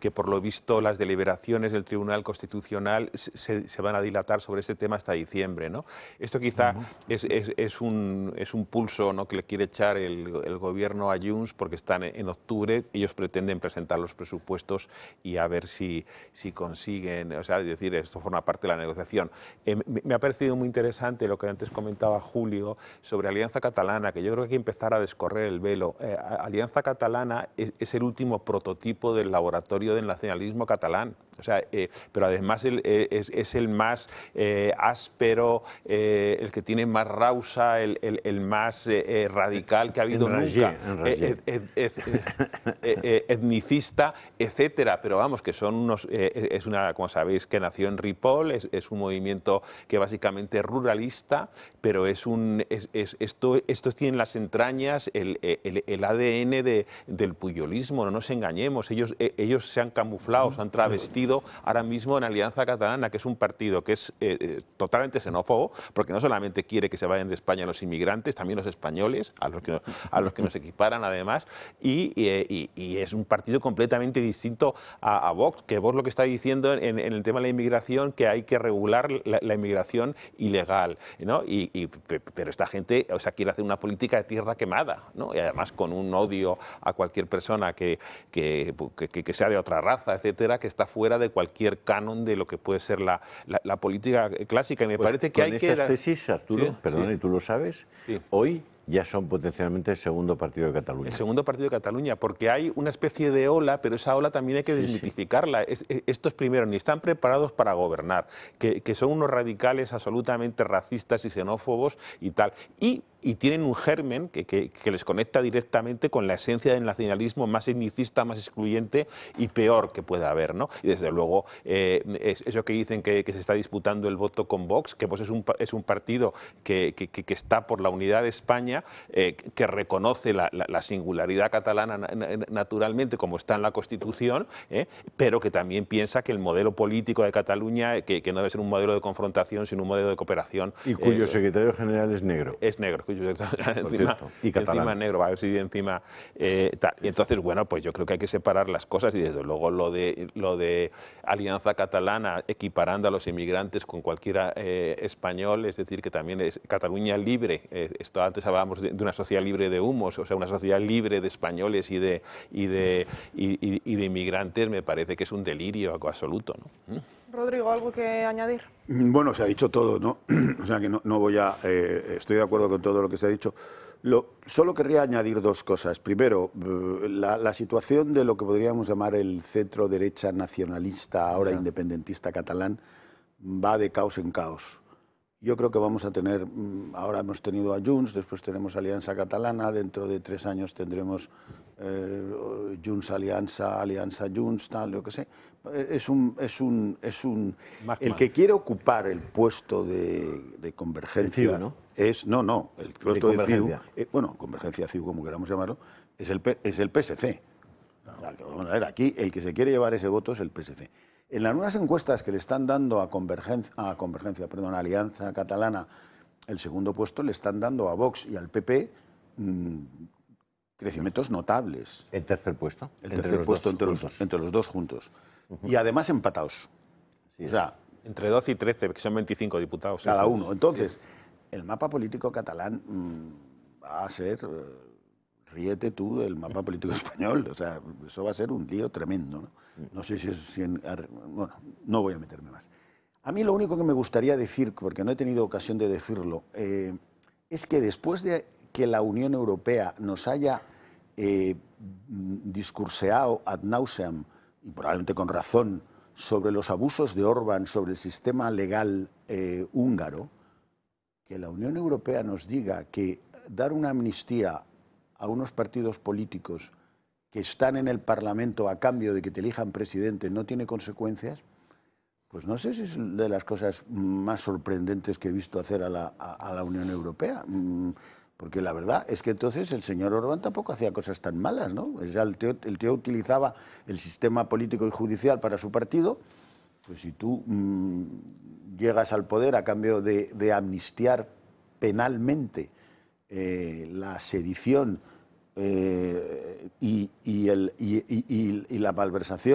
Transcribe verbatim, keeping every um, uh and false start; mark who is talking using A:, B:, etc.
A: que por lo visto las deliberaciones del Tribunal Constitucional se, se van a dilatar sobre este tema hasta diciembre, ¿no? Esto quizá uh-huh. es, es, es, un, es un pulso, ¿no?, que le quiere echar el, el gobierno a Junts, porque están en octubre, ellos pretenden presentar los presupuestos y a ver si, si consiguen, o sea, es decir, esto forma parte de la negociación. Eh, me, me ha parecido muy interesante lo que antes comentaba Julio sobre Alianza Catalana, que yo creo que hay que empezar a descorrer el velo. Eh, Alianza Catalana es, es el último prototipo del laboratorio del nacionalismo catalán. O sea, eh, pero además el, eh, es, es el más eh, áspero, eh, el que tiene más rausa, el, el, el más eh, radical que ha habido
B: enrayé,
A: nunca, eh, eh, eh, eh, eh, etnicista, etcétera. Pero vamos, que son unos, eh, es una, como sabéis, que nació en Ripoll, es, es un movimiento que básicamente es ruralista, pero es un, es, es, esto, esto tiene en las entrañas el, el, el A D N de, del puyolismo, no nos engañemos, ellos, ellos se han camuflado, se han travestido ahora mismo en Alianza Catalana, que es un partido que es eh, totalmente xenófobo, porque no solamente quiere que se vayan de España los inmigrantes, también los españoles, a los que, a los que nos equiparan además, y, y, y es un partido completamente distinto a, a Vox, que Vox lo que está diciendo en, en el tema de la inmigración, que hay que regular la, la inmigración ilegal, ¿no? Y, y, pero esta gente, o sea, quiere hacer una política de tierra quemada, ¿no? Y además con un odio a cualquier persona que, que, que, que sea de otra raza, etcétera, que está fuera de cualquier canon de lo que puede ser la, la, la política clásica. Y me
B: pues
A: parece que hay que...
B: Con esas tesis, Arturo,
A: sí,
B: perdón,
A: sí.
B: y tú lo sabes, sí. Hoy ya son potencialmente el segundo partido de Cataluña.
A: El segundo partido de Cataluña, porque hay una especie de ola, pero esa ola también hay que sí, desmitificarla. Sí. Es, es, estos primeros ni están preparados para gobernar, que, que son unos radicales absolutamente racistas y xenófobos y tal. Y y tienen un germen que, que, que les conecta directamente con la esencia del nacionalismo más etnicista, más excluyente y peor que pueda haber, ¿no? Y desde luego, eh, es eso que dicen que, que se está disputando el voto con Vox, que pues es un, es un partido que, que, que está por la unidad de España, eh, que reconoce la, la, la singularidad catalana naturalmente, como está en la Constitución, eh, pero que también piensa que el modelo político de Cataluña, que, que no debe ser un modelo de confrontación, sino un modelo de cooperación.
B: Y cuyo
A: eh,
B: secretario general es negro.
A: Es negro. Encima,
B: y
A: encima negro, va a ver si encima eh, tal. Y entonces, bueno, pues yo creo que hay que separar las cosas y desde luego lo de lo de Alianza Catalana equiparando a los inmigrantes con cualquiera eh, español, es decir, que también es Cataluña libre. Eh, esto antes hablábamos de, de una sociedad libre de humos, o sea, una sociedad libre de españoles y de y de y, y, y de inmigrantes, me parece que es un delirio absoluto, ¿no?
C: Rodrigo, ¿algo que añadir?
D: Bueno, se ha dicho todo, ¿no? O sea que no, no voy a... Eh, estoy de acuerdo con todo lo que se ha dicho. Lo, solo querría añadir dos cosas. Primero, la, la situación de lo que podríamos llamar el centro derecha nacionalista, ahora yeah. independentista catalán, va de caos en caos. Yo creo que vamos a tener, ahora hemos tenido a Junts, después tenemos Alianza Catalana, dentro de tres años tendremos eh, Junts Alianza, Alianza Junts, tal, lo que sé. Es un, es un, es un, el que quiere ocupar el puesto de, de convergencia,
B: C I U, ¿no?
D: Es, no, no, el puesto de, de C I U, eh, bueno, convergencia C I U, como queramos llamarlo, es el, es el P S C. O sea, que, bueno, a ver, aquí el que se quiere llevar ese voto es el P S C. En las nuevas encuestas que le están dando a Convergencia, a Convergencia, perdón, a Alianza Catalana, el segundo puesto le están dando a Vox y al P P mmm, crecimientos notables.
B: ¿El tercer puesto?
D: El tercer puesto entre los, entre los dos juntos. Uh-huh. Y además empatados. Sí, o sea,
A: entre doce y trece, que son veinticinco diputados.
D: Cada uno. Entonces, sí. el mapa político catalán mmm, va a ser... Ríete tú del mapa político español, o sea, eso va a ser un lío tremendo, ¿no? No sé si es... Si en, bueno, no voy a meterme más. A mí lo único que me gustaría decir, porque no he tenido ocasión de decirlo, eh, es que después de que la Unión Europea nos haya eh, discurseado ad nauseam, y probablemente con razón, sobre los abusos de Orbán sobre el sistema legal eh, húngaro, que la Unión Europea nos diga que dar una amnistía a unos partidos políticos que están en el Parlamento a cambio de que te elijan presidente no tiene consecuencias, pues no sé si es de las cosas más sorprendentes que he visto hacer a la, a, a la Unión Europea. Porque la verdad es que entonces el señor Orbán tampoco hacía cosas tan malas, ¿no? O sea, el, tío, el tío utilizaba el sistema político y judicial para su partido. Pues si tú mmm, llegas al poder a cambio de, de amnistiar penalmente eh, la sedición eh, y, y, el, y, y, y la malversación